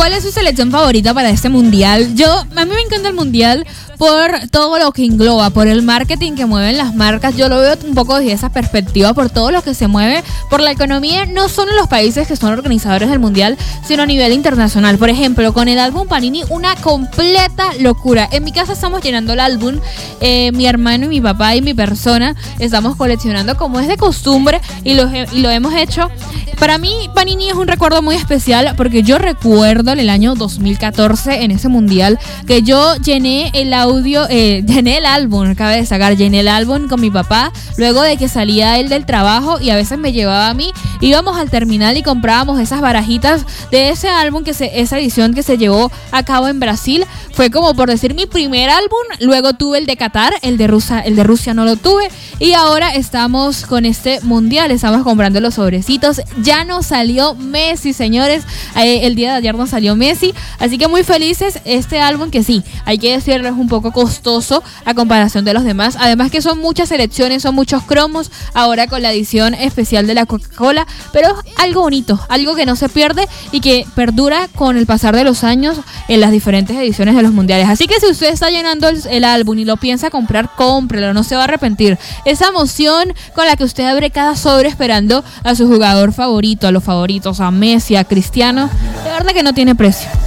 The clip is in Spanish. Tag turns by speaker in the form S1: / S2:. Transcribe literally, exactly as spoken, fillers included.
S1: ¿Cuál es su selección favorita para este mundial? Yo, a mí me encanta el mundial por todo lo que engloba, por el marketing que mueven las marcas. Yo lo veo un poco desde esa perspectiva, por todo lo que se mueve, por la economía, no solo en los países que son organizadores del mundial, sino a nivel internacional. Por ejemplo, con el álbum Panini, una completa locura. En mi casa estamos llenando el álbum, eh, mi hermano y mi papá y mi persona estamos coleccionando como es de costumbre y lo, y lo hemos hecho. Para mí, Panini es un recuerdo muy especial porque yo recuerdo en el año dos mil catorce, en ese mundial, que yo llené el audio, eh, llené el álbum, cabe destacar, llené el álbum con mi papá, luego de que salía él del trabajo y a veces me llevaba a mí, íbamos al terminal y comprábamos esas barajitas de ese álbum, que se, esa edición que se llevó a cabo en Brasil. Fue como por decir mi primer álbum, luego tuve el de Qatar, el de Rusia, el de Rusia no lo tuve, y ahora estamos con este mundial, estamos comprando los sobrecitos. Ya nos salió Messi, señores, eh, el día de ayer nos salió Messi, así que muy felices. Este álbum, que sí, hay que decirlo, es un poco costoso a comparación de los demás, además que son muchas selecciones, son muchos cromos, ahora con la edición especial de la Coca-Cola, pero algo bonito, algo que no se pierde y que perdura con el pasar de los años en las diferentes ediciones de los mundiales. Así que si usted está llenando el, el álbum y lo piensa comprar, cómprelo, no se va a arrepentir. Esa emoción con la que usted abre cada sobre esperando a su jugador favorito, a los favoritos, a Messi, a Cristiano, de verdad que no tiene precio.